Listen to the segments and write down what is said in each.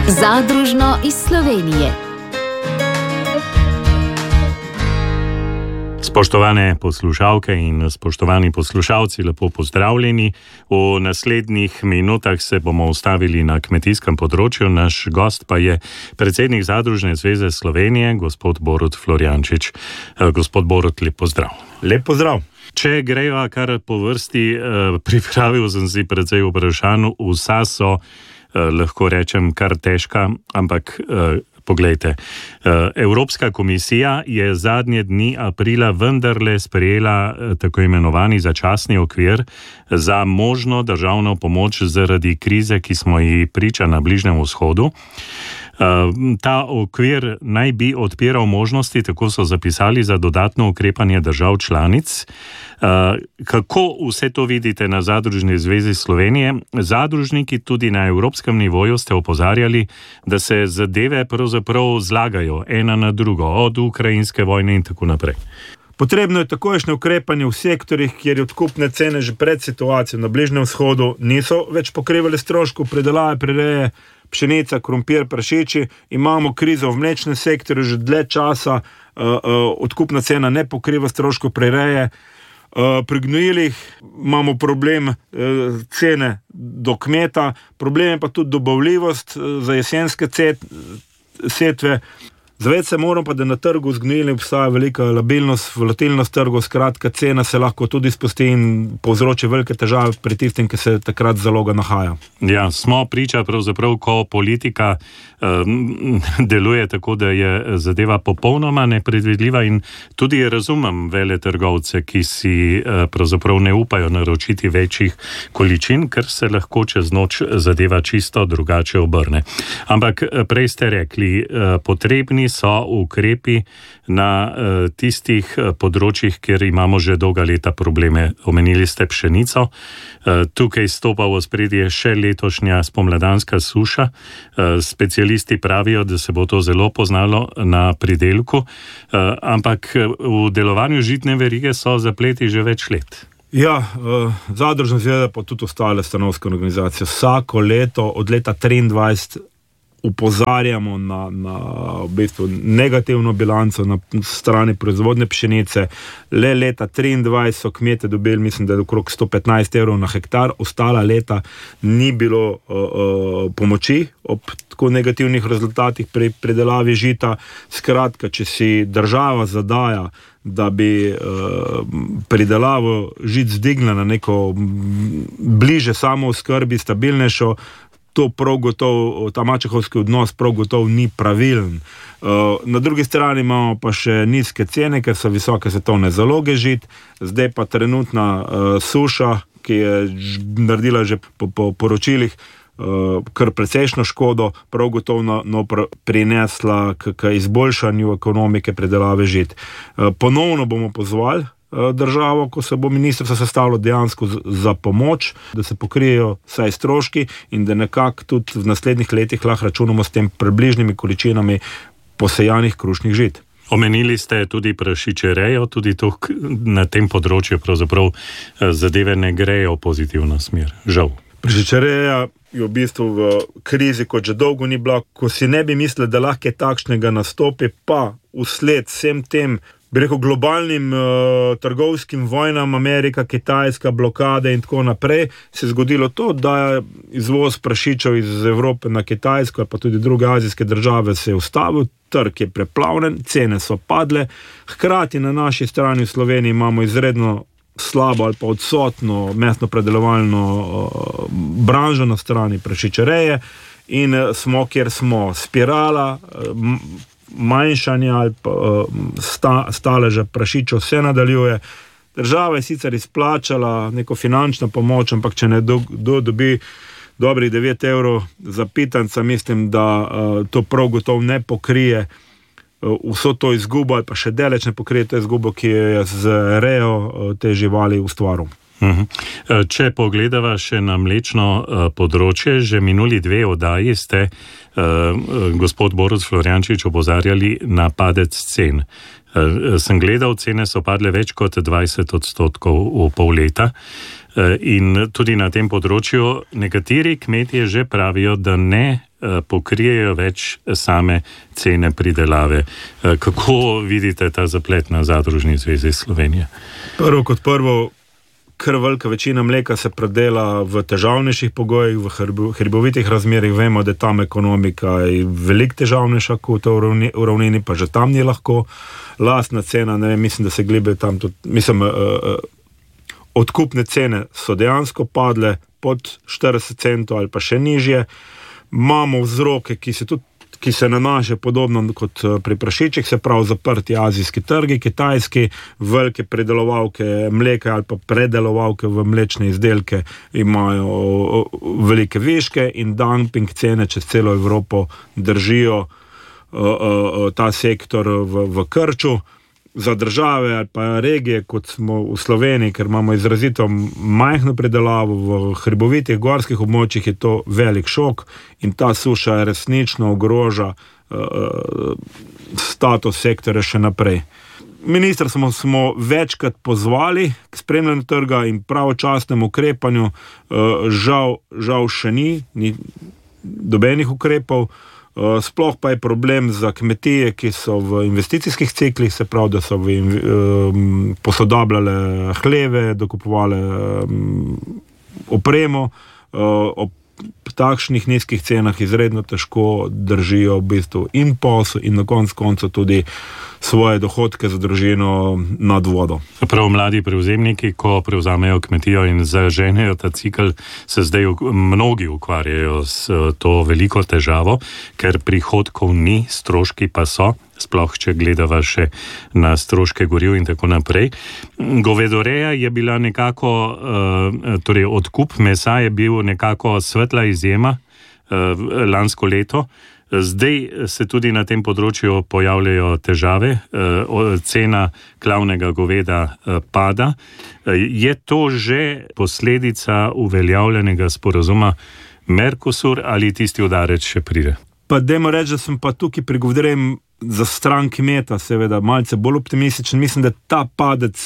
Zadružno iz Slovenije. Spoštovane poslušalke in spoštovani poslušalci, lepo pozdravljeni. V naslednjih minutah se bomo ustavili na kmetijskem področju. Naš gost pa je predsednik Zadružne zveze Slovenije, gospod Borut Florjančič. Gospod Borut, lep pozdrav. Lep pozdrav. Če greva kar po vrsti, pripravil sem si precej vprašanj, vsa so, lahko rečem, kar težka, ampak poglejte, Evropska komisija je zadnje dni aprila vendarle sprejela tako imenovani začasni okvir za možno državno pomoč zaradi krize, ki smo ji priča na Bližnjem vzhodu. Ta okvir naj bi odpiral možnosti, tako so zapisali, za dodatno ukrepanje držav članic. Kako vse to vidite na Zadružni zvezi Slovenije? Zadružniki tudi na evropskem nivoju ste opozarjali, da se zadeve pravzaprav zlagajo ena na drugo, od ukrajinske vojne in tako naprej. Potrebno je takojšnje ukrepanje v sektorjih, kjer odkupne cene že pred situacijo na Bližnjem vzhodu niso več pokrivali stroškov pridelave, prireje, pšenica, krompir, prašiči. Imamo krizo v mlečnem sektorju že dlje časa, odkupna cena ne pokriva stroškov prireje. Pri gnojilih imamo problem cene do kmeta, problem je pa tudi dobavljivost za jesenske setve. Zavedati se moramo pa, da na trgu z gnojili obstaja velika labilnost, volatilnost trgov, skratka cena se lahko tudi spusti in povzroči velike težave pri tistem, ki se takrat zaloga nahaja. Ja, smo priča pravzaprav, ko politika deluje tako, da je zadeva popolnoma nepredvidljiva, in tudi razumem veletrgovce, ki si pravzaprav ne upajo naročiti večjih količin, ker se lahko čez noč zadeva čisto drugače obrne. Ampak prej ste rekli, potrebni so ukrepi na tistih področjih, kjer imamo že dolga leta probleme. Omenili ste pšenico, tukaj stopa v ospredje še letošnja spomladanska suša. Specialisti pravijo, da se bo to zelo poznalo na pridelku, ampak v delovanju žitne verige so zapleti že več let. Ja, Zadružna zveza pa tudi ostale stanovske organizacije vsako leto od leta 2023 upozarjamo na v bistvu negativno bilanco na strani proizvodne pšenice. Le leta 2023 so kmete dobili, mislim, da je okrog 115 evrov na hektar, ostala leta ni bilo pomoči ob tako negativnih rezultatih pri pridelavi žita. Skratka, če si država zadaja, da bi pridelavo žit zdignila na neko bliže samooskrbi, stabilnejšo, to prav gotovo, ta mačehovski odnos prav gotovo ni pravilen. Na drugi strani imamo pa še nizke cene, ker so visoke svetovne zaloge žit, zdaj pa trenutna suša, ki je naredila že po poročilih kar precejšno škodo, prav gotovo prinesla k izboljšanju ekonomike predelave žit. Ponovno bomo pozvali državo, ko se bo ministrstvo sestavilo dejansko za pomoč, da se pokrijejo vsaj stroški in da nekako tudi v naslednjih letih lahko računamo s tem približnimi količinami posejanih krušnih žit. Omenili ste tudi prašičerejo, tudi to na tem področju pravzaprav zadeve ne grejo v pozitivno smer, žal. Prašičereja je v bistvu v krizi, kot že dolgo ni bila, ko si ne bi mislili, da lahko takšnega nastopi, pa vsled vsem tem globalnim trgovskim vojnam, Amerika, Kitajska, blokade in tako naprej, se je zgodilo to, da je izvoz prašičev iz Evrope na Kitajsko, pa tudi druge azijske države se je ustavil, trg je preplavljen, cene so padle, hkrati na naši strani v Sloveniji imamo izredno slabo ali pa odsotno mesno-predelovalno branžo na strani prašičereje in smo, kjer smo, spirala manjšanja ali staleža prašičev se nadaljuje. Država je sicer izplačala neko finančno pomoč, ampak če nekdo dobi dobrih 9 evrov za pitanca, mislim, da to prav gotovo ne pokrije vso to izgubo ali pa še daleč ne pokrije to izgubo, ki je z rejo te živali ustvaril. Če pogledava še na mlečno področje, že minuli 2 oddaji ste, gospod Borut Florjančič, opozarjali na padec cen. Sem gledal, cene so padle več kot 20% v pol leta. In tudi na tem področju nekateri kmetje že pravijo, da ne pokrijejo več same cene pridelave. Kako vidite ta zaplet na Zadružni zvezi Slovenije? Prvo kot prvo, kar velika večina mleka se predela v težavnejših pogojih, v hribovitih razmerih. Vemo, da je tam ekonomika veliko težavnejša kot v ravnini, pa že tam ni lahko. Lastna cena, ne vem, mislim, da se glibe tam tudi, odkupne cene so dejansko padle pod 40 centov ali pa še nižje. Imamo vzroke, ki se nanašajo podobno kot pri prašičih, se pravi zaprti azijski trgi, kitajski, velike predelovalke mleka ali pa predelovalke v mlečne izdelke imajo velike viške in dumping cene čez celo Evropo držijo ta sektor v krču. Za države ali pa regije, kot smo v Sloveniji, ker imamo izrazito majhno predelavo v hribovitih gorskih območjih, je to velik šok in ta suša resnično ogroža status sektorja še naprej. Ministrstvo smo večkrat pozvali k spremljanju trga in pravočasnemu ukrepanju, žal še ni dobenih ukrepov. Sploh pa je problem za kmetije, ki so v investicijskih ciklih, se pravi, da so posodabljale hleve, dokupovale opremo, ob takšnih nizkih cenah izredno težko držijo v bistvu in posel in na koncu tudi svoje dohodke za družino nad vodo. Prav mladi prevzemniki, ko prevzamejo kmetijo in zaženejo ta cikl, se zdaj mnogi ukvarjajo s to veliko težavo, ker prihodkov ni, stroški pa so, sploh če gledava še na stroške goriv in tako naprej. Govedoreja je bila nekako, torej odkup mesa je bil nekako svetla izjema lansko leto. Zdaj se tudi na tem področju pojavljajo težave, cena klavnega goveda pada. Je to že posledica uveljavljenega sporazuma Mercosur ali tisti udarec še pride? Pa dajmo reči, da sem pa tukaj pri govedoreji za stran kmeta, seveda, malce bolj optimističen. Mislim, da ta padec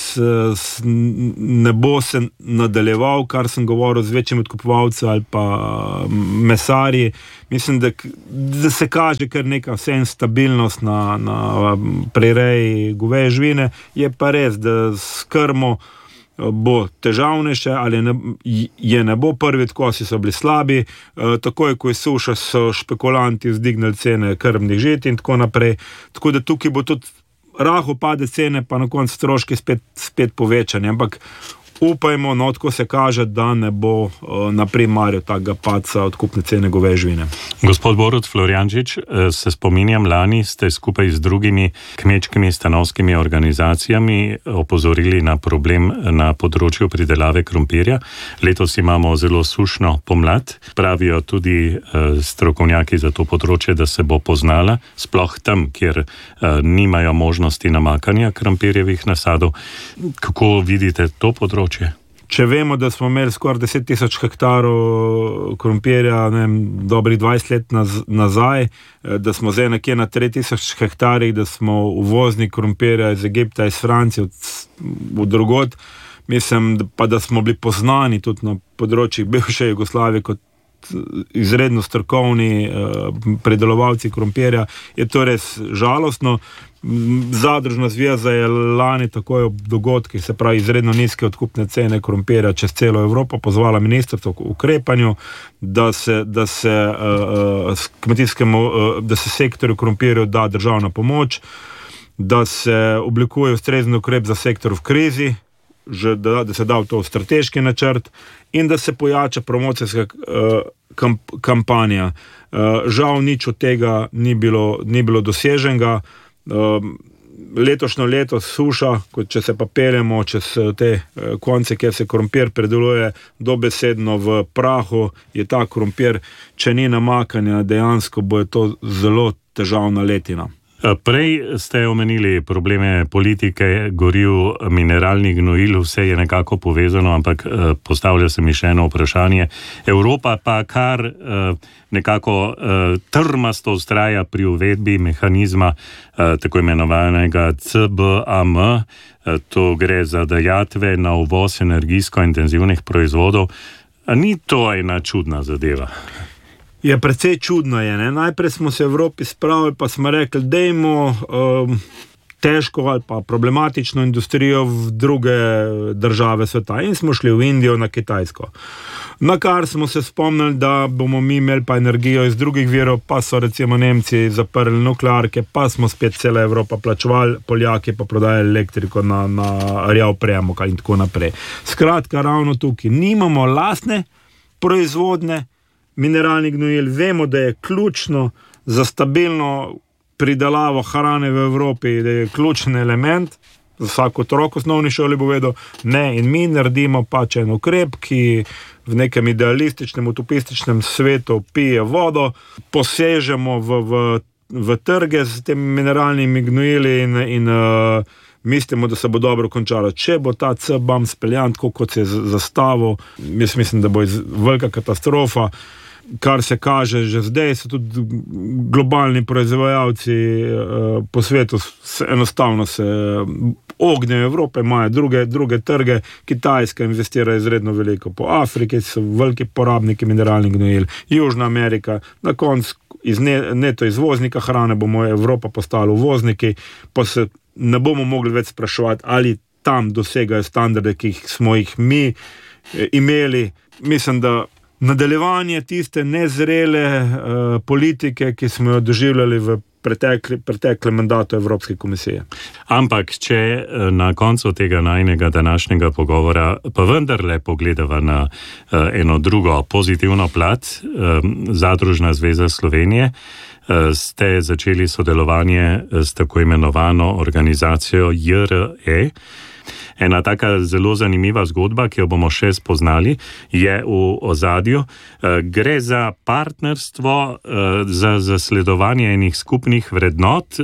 ne bo se nadaljeval, kar sem govoril z večjim odkupovalcem ali pa mesarji. Mislim, da se kaže kar neka vsem stabilnost na prireji goveje živine. Je pa res, da s krmo bo težavnejše ali ne bo. Prvi odkosi so bili slabi, takoj ko je suša, so špekulanti vzdignili cene krmnih žit in tako naprej. Tako da tukaj bo tudi rahlo pade cene, pa na koncu stroški spet povečani. Ampak upajmo, no, tako se kaže, da ne bo na primarju takega padca odkupne cene goveje živine. Gospod Borut Florjančič, se spominjam, lani ste skupaj z drugimi kmečkimi stanovskimi organizacijami opozorili na problem na področju pridelave krompirja. Letos imamo zelo sušno pomlad. Pravijo tudi strokovnjaki za to področje, da se bo poznala, sploh tam, kjer nimajo možnosti namakanja krompirjevih nasadov. Kako vidite to področje? Če vemo, da smo imeli skoraj 10,000 hektarov krompirja, dobrih 20 let nazaj, da smo zdaj nekje na 3,000 hektarih, da smo uvozni krompirja iz Egipta, iz Francije, od drugod. Mislim pa, da smo bili poznani tudi na področjih bivše Jugoslavije kot izredno strokovni predelovalci krompirja. Je to res žalostno. Zadružna zveza je lani takoj ob dogodkih, se pravi izredno nizke odkupne cene krompirja čez celo Evropo, pozvala ministrstvo k ukrepanju, da se sektorju krompirjev da državna pomoč, da se oblikuje ustrezen ukrep za sektor v krizi, da se da v to strateški načrt in da se pojača promocijska kampanja. Žal nič od tega ni bilo doseženega. Letošnjo leto suša, če se pa peljemo čez te konce, kjer se krompir predeluje dobesedno v prahu, je ta krompir, če ni namakanja, dejansko bo to zelo težavna letina. Prej ste omenili probleme politike, goriv, mineralnih gnojil, vse je nekako povezano, ampak postavlja se mi še eno vprašanje. Evropa pa kar nekako trmasto vztraja pri uvedbi mehanizma tako imenovanega CBAM, to gre za dajatve na uvoz energijsko intenzivnih proizvodov. Ni to ena čudna zadeva? Je precej čudno je, ne? Najprej smo se v Evropi spravili, pa smo rekli, dajmo težko ali pa problematično industrijo v druge države sveta in smo šli v Indijo, na Kitajsko. Na kar smo se spomnili, da bomo mi imeli pa energijo iz drugih virov, pa so recimo Nemci zaprli nuklearke, pa smo spet cela Evropa plačevali, Poljaki pa prodajali elektriko na rjav premog in tako naprej. Skratka, ravno tukaj nimamo lastne proizvodne mineralnih gnojil. Vemo, da je ključno za stabilno pridelavo hrane v Evropi, da je ključen element, za vsak otrok v osnovni šoli bo vedel, ne, in mi naredimo pač en ukrep, ki v nekem idealističnem, utopističnem svetu pije vodo, posežemo v trge z temi mineralnimi gnojili in mislimo, da se bo dobro končalo. Če bo ta CBAM speljan tako, kot se je zastavil, jaz mislim, da bo velika katastrofa. Kar se kaže že zdaj, so tudi globalni proizvajalci po svetu enostavno se ognjejo Evrope, imajo druge trge, Kitajska investira izredno veliko po Afriki, so veliki porabniki mineralnih gnojil, Južna Amerika, na koncu iz neto izvoznika hrane bomo Evropa postali uvozniki, pa se ne bomo mogli več spraševati, ali tam dosegajo standarde, ki smo jih mi imeli. Mislim, da nadaljevanje tiste nezrele politike, ki smo jo doživljali v preteklem mandatu Evropske komisije. Ampak, če na koncu tega najnega današnjega pogovora pa vendarle pogledava na eno drugo pozitivno plat, Zadružna zveza Slovenije, ste začeli sodelovanje s tako imenovano organizacijo JRE. Ena taka zelo zanimiva zgodba, ki jo bomo še spoznali, je v ozadju. Gre za partnerstvo, za zasledovanje enih skupnih vrednot,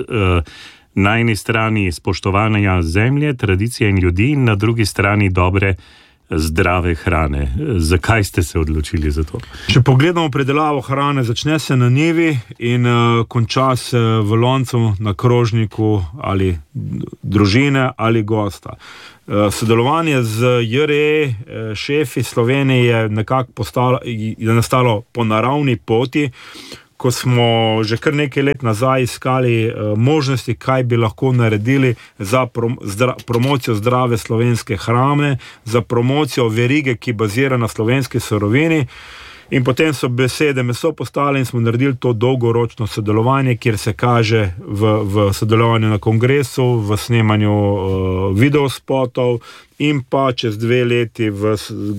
na eni strani spoštovanja zemlje, tradicije in ljudi, in na drugi strani dobre, zdrave hrane. Zakaj ste se odločili za to? Če pogledamo predelavo hrane, začne se na njivi in konča se v loncu, na krožniku ali družine ali gosta. Sodelovanje z JRE, šefi Slovenije, je nekako nastalo po naravni poti, ko smo že kar nekaj let nazaj iskali možnosti, kaj bi lahko naredili za promocijo zdrave slovenske hrane, za promocijo verige, ki bazira na slovenski surovini. In potem so besede meso postale in smo naredili to dolgoročno sodelovanje, kjer se kaže v sodelovanju na kongresu, v snemanju videospotov in pa čez 2 leti v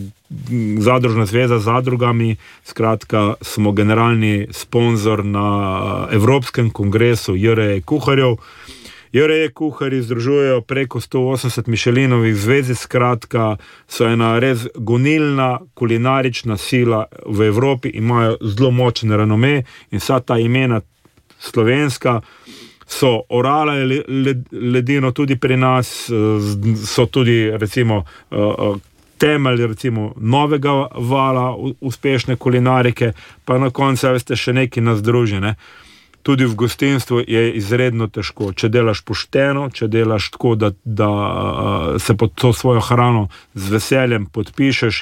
Zadružna zveza z zadrugami. Skratka, smo generalni sponzor na Evropskem kongresu JRE kuharjev. JRE kuharji združujejo preko 180 Michelinovih zvezdic, skratka, so ena res gonilna kulinarična sila v Evropi, imajo zelo močen renome in vsa ta imena slovenska so orale ledino tudi pri nas, so tudi recimo temelj recimo novega vala uspešne kulinarike, pa na koncu veste še nekaj nas druži, ne? Tudi v gostinstvu je izredno težko. Če delaš pošteno, če delaš tako, da se pod to svojo hrano z veseljem podpišeš,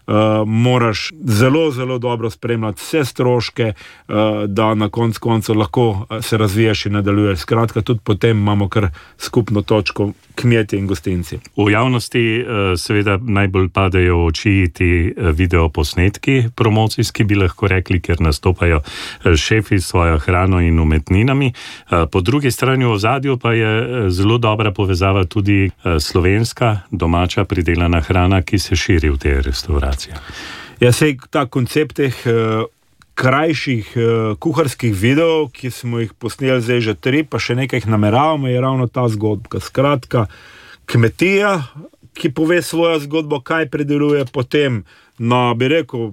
moraš zelo, zelo dobro spremljati vse stroške, da na koncu lahko se razviješ in nadaljuješ. Skratka, tudi potem imamo kar skupno točko kmetje in gostinci. V javnosti seveda najbolj padejo v oči ti videoposnetki promocijski, bi lahko rekli, ker nastopajo šefi s svojo hrano in umetninami. Po drugi strani v ozadju pa je zelo dobra povezava tudi slovenska, domača pridelana hrana, ki se širi v te restauracije. Ja, sej ta koncept teh krajših kuharskih videov, ki smo jih posneli zdaj že 3, pa še nekaj jih nameravamo, je ravno ta zgodba. Skratka, kmetija, ki pove svojo zgodbo, kaj prideluje, potem na, bi rekel,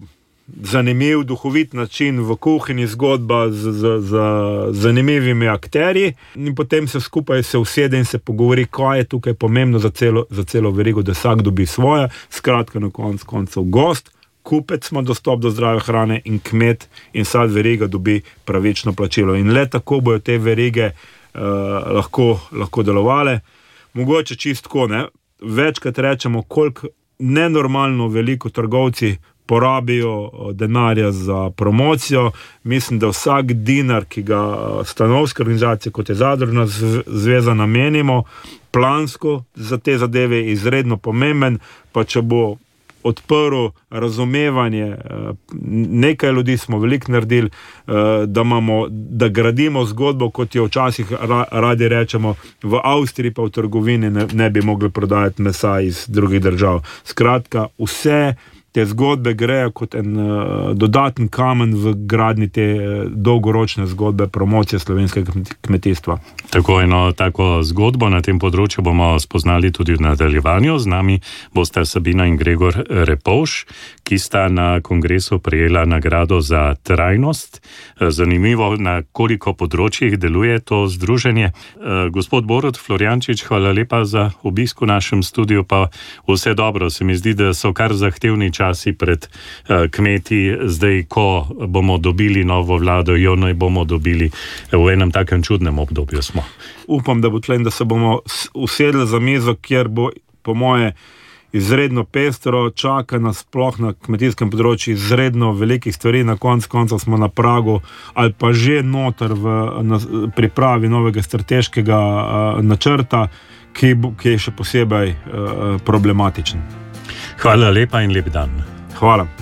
zanimiv, duhovit način v kuhinji, zgodba z zanimivimi akterji, in potem se skupaj usede in se pogovori, kaj je tukaj pomembno za celo verigo, da vsak dobi svoje. Skratka, na koncu gost, kupec ima dostop do zdrave hrane in kmet in vsa veriga dobi pravično plačilo. In le tako bojo te verige lahko delovale. Mogoče čistko, ne? Večkrat rečemo, koliko nenormalno veliko trgovci porabijo denarja za promocijo. Mislim, da vsak dinar, ki ga stanovske organizacije, kot je Zadružna zveza, namenimo plansko za te zadeve, je izredno pomemben, pa če bo odprl razumevanje, nekaj ljudi smo veliko naredili, da gradimo zgodbo, kot jo včasih radi rečemo, v Avstriji pa v trgovini ne bi mogli prodajati mesa iz drugih držav. Skratka, vse te zgodbe grejo kot en dodaten kamen v gradnji te dolgoročne zgodbe promocije slovenskega kmetijstva. Tako zgodbo na tem področju bomo spoznali tudi v nadaljevanju. Z nami bosta Sabina in Gregor Repovž, ki sta na kongresu prejela nagrado za trajnost. Zanimivo, na koliko področjih deluje to združenje. Gospod Borut Florjančič, hvala lepa za obisk v našem studiu, pa vse dobro. Se mi zdi, da so kar zahtevni časi pred kmeti, zdaj, ko bomo dobili novo vlado, jo naj bomo dobili v enem takem čudnem obdobju smo. Upam, da se bomo usedli za mizo, kjer bo, po moje, izredno pestro, čaka nas sploh na kmetijskem področju izredno velikih stvari, na koncu smo na pragu ali pa že noter v pripravi novega strateškega načrta, ki je še posebej problematičen. Hvala lepa in lep dan. Hvala.